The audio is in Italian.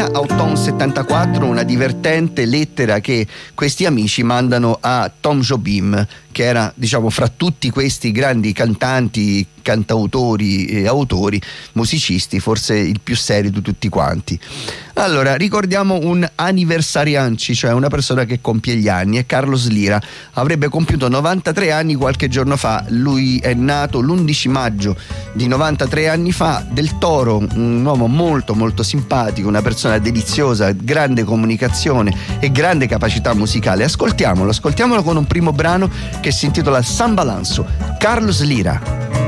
Buena Autumn 74, una divertente lettera che questi amici mandano a Tom Jobim, che era, diciamo, fra tutti questi grandi cantanti, cantautori e autori, musicisti, forse il più serio di tutti quanti. Allora, ricordiamo un anniversarianci, cioè una persona che compie gli anni, è Carlos Lira. Avrebbe compiuto 93 anni qualche giorno fa. Lui è nato l'11 maggio di 93 anni fa. Del Toro, un uomo molto molto simpatico, una persona deliziosa, grande comunicazione e grande capacità musicale. Ascoltiamolo con un primo brano che si intitola San Balanzo. Carlos Lira.